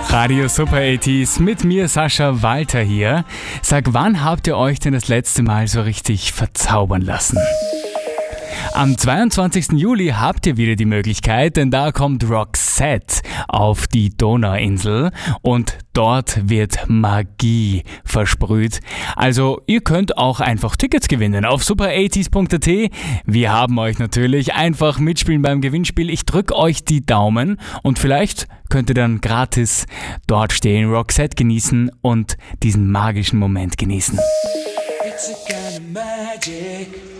Radio Super 80s mit mir Sascha Walter hier. Sag, wann habt ihr euch denn das letzte Mal so richtig verzaubern lassen? Am 22. Juli habt ihr wieder die Möglichkeit, denn da kommt Roxette auf die Donauinsel und dort wird Magie versprüht. Also ihr könnt auch einfach Tickets gewinnen auf super80s.at. Wir haben euch natürlich, einfach mitspielen beim Gewinnspiel. Ich drücke euch die Daumen und vielleicht könnt ihr dann gratis dort stehen, Roxette genießen und diesen magischen Moment genießen. It's a kind of magic.